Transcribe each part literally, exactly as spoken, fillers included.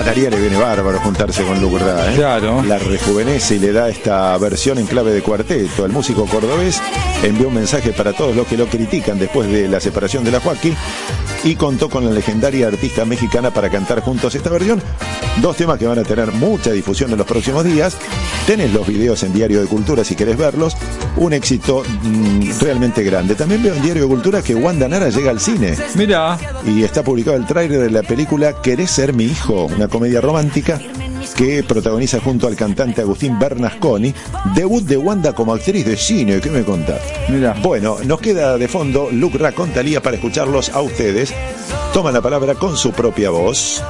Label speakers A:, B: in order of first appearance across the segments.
A: María le viene bárbaro juntarse con Luc Ra, ¿eh?
B: Claro.
A: La rejuvenece y le da esta versión en clave de cuarteto. El músico cordobés envió un mensaje para todos los que lo critican después de la separación de la Joaquín y contó con la legendaria artista mexicana para cantar juntos esta versión. Dos temas que van a tener mucha difusión en los próximos días. Tenés los videos en Diario de Cultura si querés verlos. Un éxito mmm, realmente grande. También veo en Diario de Cultura que Wanda Nara llega al cine.
B: Mirá.
A: Y está publicado el tráiler de la película Querés ser mi hijo, una comedia romántica que protagoniza junto al cantante Agustín Bernasconi. Debut de Wanda como actriz de cine. ¿Qué me contás?
B: Mirá. Bueno,
A: nos queda de fondo Luc Ra con Thalía para escucharlos a ustedes. Toman la palabra con su propia voz.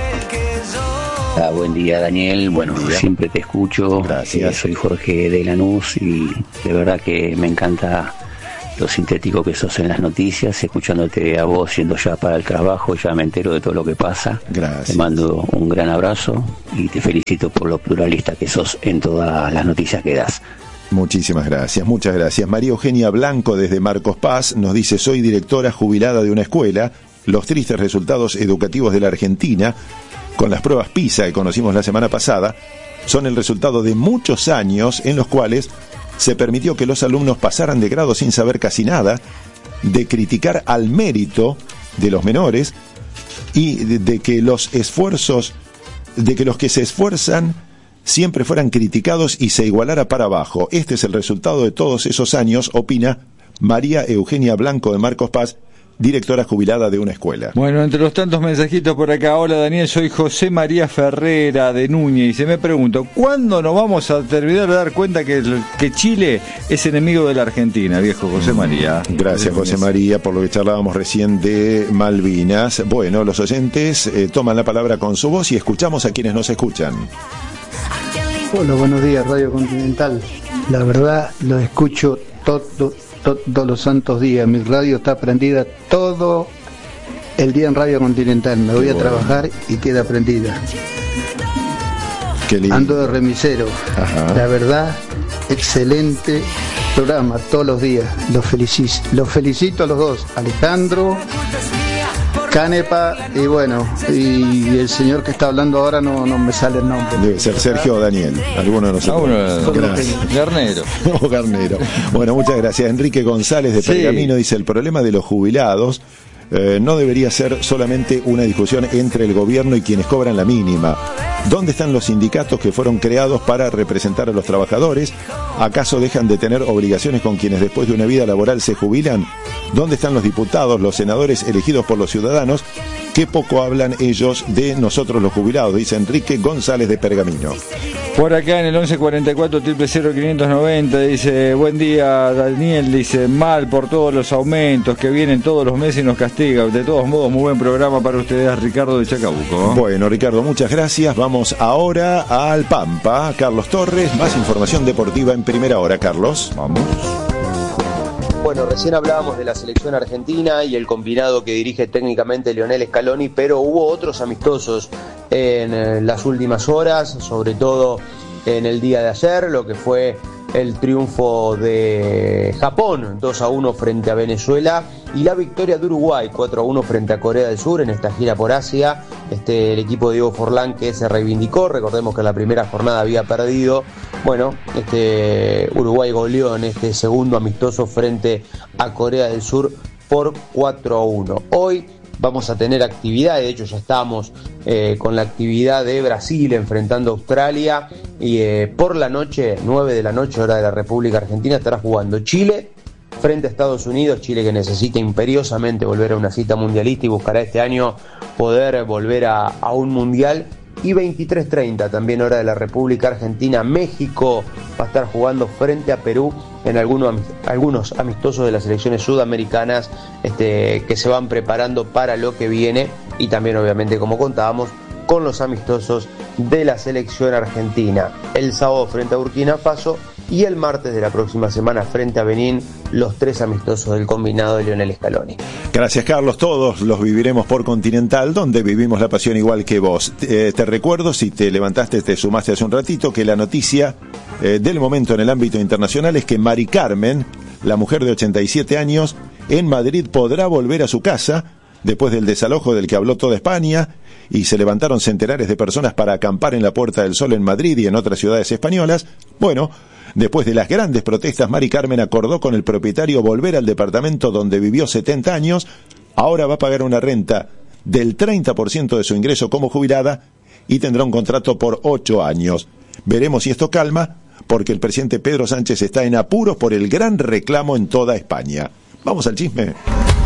C: Ah, buen día, Daniel. Bueno, siempre te escucho.
A: Gracias.
C: Eh, soy Jorge de Lanús y de verdad que me encanta lo sintético que sos en las noticias. Escuchándote a vos yendo ya para el trabajo, ya me entero de todo lo que pasa.
A: Gracias.
C: Te mando un gran abrazo y te felicito por lo pluralista que sos en todas las noticias que das.
A: Muchísimas gracias, muchas gracias. María Eugenia Blanco desde Marcos Paz nos dice: soy directora jubilada de una escuela. Los tristes resultados educativos de la Argentina con las pruebas PISA que conocimos la semana pasada son el resultado de muchos años en los cuales se permitió que los alumnos pasaran de grado sin saber casi nada, de criticar al mérito de los menores y de, de que los esfuerzos, de que los que se esfuerzan siempre fueran criticados y se igualara para abajo. Este es el resultado de todos esos años, opina María Eugenia Blanco de Marcos Paz, directora jubilada de una escuela.
B: Bueno, entre los tantos mensajitos por acá: hola Daniel, soy José María Ferrera de Núñez y se me pregunto, ¿cuándo nos vamos a terminar de dar cuenta que, que Chile es enemigo de la Argentina, viejo José María?
A: Gracias, José María, por lo que charlábamos recién de Malvinas. Bueno, los oyentes eh, toman la palabra con su voz y escuchamos a quienes nos escuchan.
D: Hola, buenos días, Radio Continental. La verdad, lo escucho todo todos los santos días. Mi radio está prendida todo el día en Radio Continental. Me voy a trabajar y queda prendida.
A: Qué lindo.
D: Ando de remisero.
A: Ajá.
D: La verdad, excelente programa todos los días. Los felicito, los felicito a los dos, Alejandro, Canepa y bueno, y el señor que está hablando ahora no, no me sale el nombre.
A: Debe ser Sergio o Daniel, alguno de nosotros.
B: Ah, bueno, Garnero.
A: O Garnero. Bueno, muchas gracias. Enrique González de
B: Sí.
A: Pergamino dice: el problema de los jubilados eh, no debería ser solamente una discusión entre el gobierno y quienes cobran la mínima. ¿Dónde están los sindicatos que fueron creados para representar a los trabajadores? ¿Acaso dejan de tener obligaciones con quienes después de una vida laboral se jubilan? ¿Dónde están los diputados, los senadores elegidos por los ciudadanos? Qué poco hablan ellos de nosotros los jubilados, dice Enrique González de Pergamino.
B: Por acá en el once cuarenta y cuatro, triple cero, quinientos noventa, dice: buen día Daniel, dice: mal por todos los aumentos que vienen todos los meses y nos castigan. De todos modos, muy buen programa para ustedes, Ricardo de Chacabuco.
A: Bueno, Ricardo, muchas gracias. Vamos ahora al Pampa. Carlos Torres, más información deportiva en primera hora. Carlos, vamos.
E: Bueno, recién hablábamos de la selección argentina y el combinado que dirige técnicamente Lionel Scaloni, pero hubo otros amistosos en las últimas horas, sobre todo en el día de ayer, lo que fue el triunfo de Japón dos a uno frente a Venezuela y la victoria de Uruguay cuatro a uno frente a Corea del Sur en esta gira por Asia. Este, el equipo de Diego Forlán, que se reivindicó, recordemos que en la primera jornada había perdido. Bueno, este, Uruguay goleó en este segundo amistoso frente a Corea del Sur por cuatro a uno. Hoy vamos a tener actividad, de hecho ya estamos eh, con la actividad de Brasil enfrentando a Australia y eh, por la noche, nueve de la noche, hora de la República Argentina, estará jugando Chile frente a Estados Unidos. Chile que necesita imperiosamente volver a una cita mundialista y buscará este año poder volver a, a un mundial. Y veintitrés treinta, también hora de la República Argentina, México va a estar jugando frente a Perú en algunos, algunos amistosos de las selecciones sudamericanas este, que se van preparando para lo que viene, y también obviamente, como contábamos, con los amistosos de la selección argentina. El sábado frente a Burkina Faso y el martes de la próxima semana frente a Benín, los tres amistosos del combinado de Lionel Scaloni.
A: Gracias, Carlos. Todos los viviremos por Continental, donde vivimos la pasión igual que vos. Eh, te recuerdo, si te levantaste, te sumaste hace un ratito, que la noticia eh, del momento en el ámbito internacional es que Mari Carmen, la mujer de ochenta y siete años, en Madrid podrá volver a su casa después del desalojo del que habló toda España, y se levantaron centenares de personas para acampar en la Puerta del Sol en Madrid y en otras ciudades españolas, bueno, después de las grandes protestas, Mari Carmen acordó con el propietario volver al departamento donde vivió setenta años, ahora va a pagar una renta del treinta por ciento de su ingreso como jubilada y tendrá un contrato por ocho años. Veremos si esto calma, porque el presidente Pedro Sánchez está en apuros por el gran reclamo en toda España. Vamos al chisme.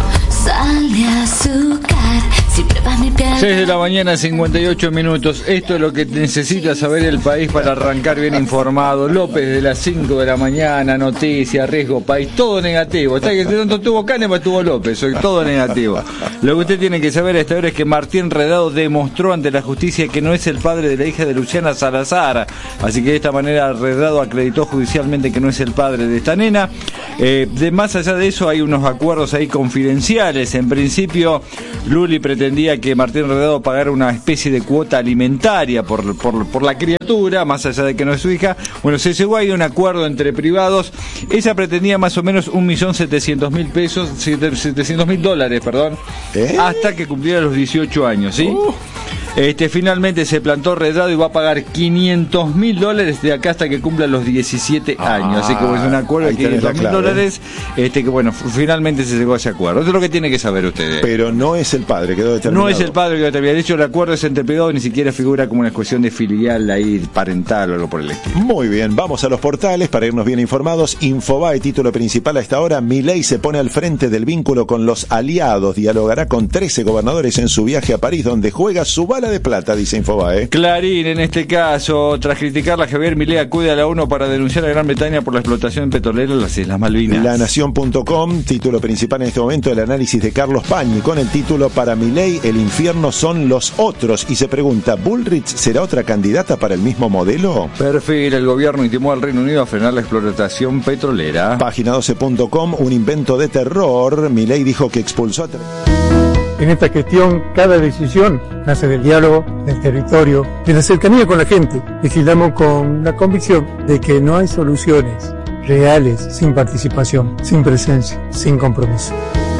F: Sal de azúcar, si pruebas mi piel.
B: seis de la mañana, cincuenta y ocho minutos. Esto es lo que necesita saber el país para arrancar bien informado. López de las cinco de la mañana, noticias, riesgo país, todo negativo. Está que no tuvo Kahneman, tuvo López, soy todo negativo. Lo que usted tiene que saber a esta hora es que Martín Redado demostró ante la justicia que no es el padre de la hija de Luciana Salazar. Así que de esta manera Redado acreditó judicialmente que no es el padre de esta nena. Eh, de más allá de eso hay unos acuerdos ahí confidenciales. En principio, Luli pretendía que Martín Redado pagara una especie de cuota alimentaria por, por, por la criatura, más allá de que no es su hija. Bueno, se llegó ahí a un acuerdo entre privados. Ella pretendía más o menos un millón setecientos mil pesos, setecientos mil dólares, perdón, ¿Eh? hasta que cumpliera los dieciocho años, ¿sí? Uh. Este, finalmente se plantó Redado y va a pagar quinientos mil dólares de acá hasta que cumpla los diecisiete ah, años. Así que es un acuerdo de quinientos mil dólares. Este, que bueno, finalmente se llegó a ese acuerdo. Eso es lo que tiene que saber ustedes.
A: Pero no es el padre, quedó determinado.
B: No es el padre que determinado. De hecho, el acuerdo es entre privados, ni siquiera figura como una cuestión de filial ahí, parental o algo por el estilo.
A: Muy bien, vamos a los portales para irnos bien informados. Infobae, título principal a esta hora. Milei se pone al frente del vínculo con los aliados. Dialogará con trece gobernadores en su viaje a París, donde juega su bala de plata, dice Infobae.
B: Clarín, en este caso, tras criticarla, Javier Milei acude a la ONU para denunciar a Gran Bretaña por la explotación petrolera en las Islas Malvinas.
A: La Nación punto com, título principal en este momento, el análisis de Carlos Pañi, con el título "Para Milei, el infierno son los otros", y se pregunta, ¿Bullrich será otra candidata para el mismo modelo?
B: Perfil, el gobierno intimó al Reino Unido a frenar la explotación petrolera.
A: Página doce punto com, un invento de terror. Milei dijo que expulsó a...
G: En esta gestión, cada decisión nace del diálogo, del territorio, de la cercanía con la gente. Legislamos con la convicción de que no hay soluciones reales sin participación, sin presencia, sin compromiso.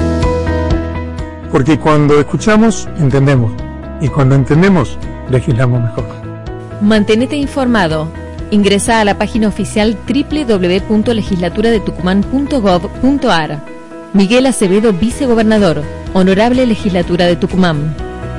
G: Porque cuando escuchamos, entendemos. Y cuando entendemos, legislamos mejor.
H: Mantenete informado. Ingresa a la página oficial doble u doble u doble u punto legislatura de tucumán punto gov punto ar. Miguel Acevedo, vicegobernador. Honorable Legislatura de Tucumán.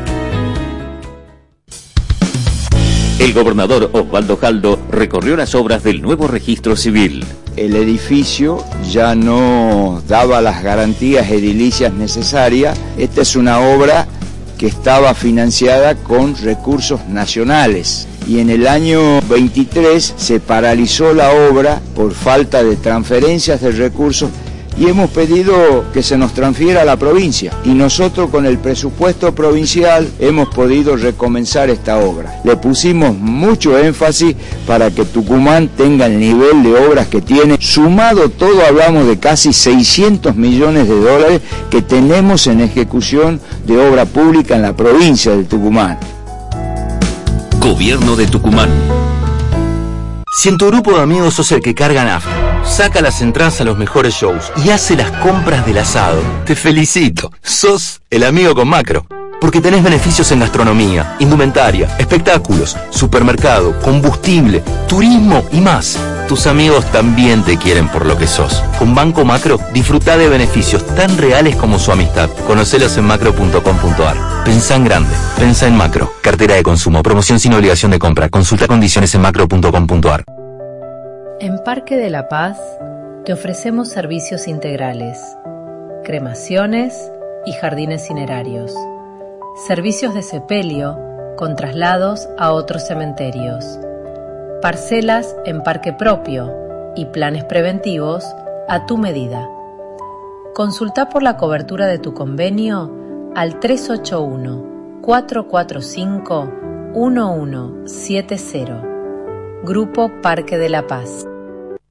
I: El gobernador Osvaldo Jaldo recorrió las obras del nuevo registro civil.
J: El edificio ya no daba las garantías edilicias necesarias. Esta es una obra que estaba financiada con recursos nacionales. Y en el año veintitrés se paralizó la obra por falta de transferencias de recursos. Y hemos pedido que se nos transfiera a la provincia y nosotros con el presupuesto provincial hemos podido recomenzar esta obra. Le pusimos mucho énfasis para que Tucumán tenga el nivel de obras que tiene. Sumado todo hablamos de casi seiscientos millones de dólares que tenemos en ejecución de obra pública en la provincia de Tucumán.
I: Gobierno de Tucumán.
K: Si en tu grupo de amigos sos el que carga nafta, saca las entradas a los mejores shows y hace las compras del asado, te felicito, sos el amigo con Macro. Porque tenés beneficios en gastronomía, indumentaria, espectáculos, supermercado, combustible, turismo y más. Tus amigos también te quieren por lo que sos. Con Banco Macro, disfrutá de beneficios tan reales como su amistad. Conocelos en macro punto com punto ar. Pensá en grande, pensá en Macro. Cartera de consumo, promoción sin obligación de compra. Consulta condiciones en macro punto com punto ar.
L: En Parque de la Paz te ofrecemos servicios integrales, cremaciones y jardines cinerarios, servicios de sepelio con traslados a otros cementerios, parcelas en parque propio y planes preventivos a tu medida. Consulta por la cobertura de tu convenio al tres ocho uno, cuatro cuatro cinco, uno uno siete cero. Grupo Parque de la Paz.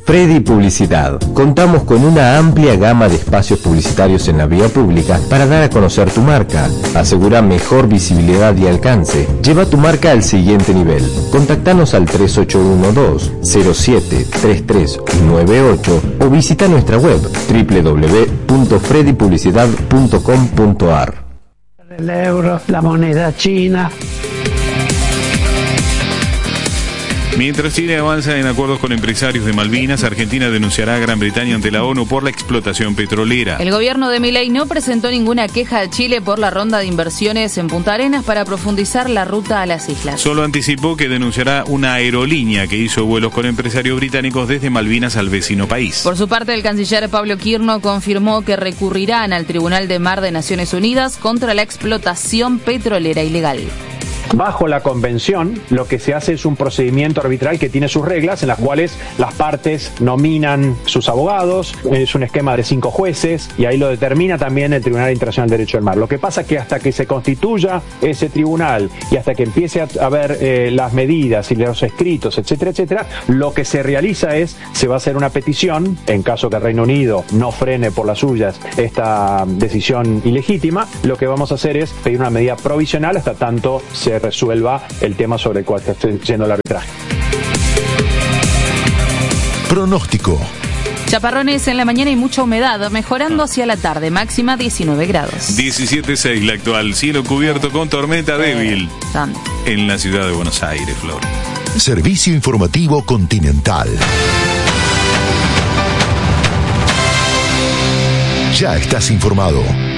M: Freddy Publicidad. Contamos con una amplia gama de espacios publicitarios en la vía pública para dar a conocer tu marca. Asegura mejor visibilidad y alcance. Lleva tu marca al siguiente nivel. Contactanos al tres ocho uno dos cero siete tres tres nueve ocho o visita nuestra web doble u doble u doble u punto freddy publicidad punto com punto a r.
N: El euro, la moneda china.
O: Mientras Chile avanza en acuerdos con empresarios de Malvinas, Argentina denunciará a Gran Bretaña ante la ONU por la explotación petrolera.
P: El gobierno de Milei no presentó ninguna queja a Chile por la ronda de inversiones en Punta Arenas para profundizar la ruta a las islas.
O: Solo anticipó que denunciará una aerolínea que hizo vuelos con empresarios británicos desde Malvinas al vecino país.
P: Por su parte, el canciller Pablo Quirno confirmó que recurrirán al Tribunal de Mar de Naciones Unidas contra la explotación petrolera ilegal.
Q: Bajo la convención, lo que se hace es un procedimiento arbitral que tiene sus reglas en las cuales las partes nominan sus abogados, es un esquema de cinco jueces y ahí lo determina también el Tribunal Internacional de Derecho del Mar. Lo que pasa es que hasta que se constituya ese tribunal y hasta que empiece a haber eh, las medidas y los escritos, etcétera, etcétera, lo que se realiza es, se va a hacer una petición, en caso que el Reino Unido no frene por las suyas esta decisión ilegítima, lo que vamos a hacer es pedir una medida provisional hasta tanto se resuelva el tema sobre el cual está yendo el arbitraje.
A: Pronóstico.
P: Chaparrones en la mañana y mucha humedad, mejorando hacia la tarde, máxima diecinueve grados.
O: diecisiete punto seis la actual, cielo cubierto con tormenta débil en la ciudad de Buenos Aires, Flor.
A: Servicio informativo Continental. Ya estás informado.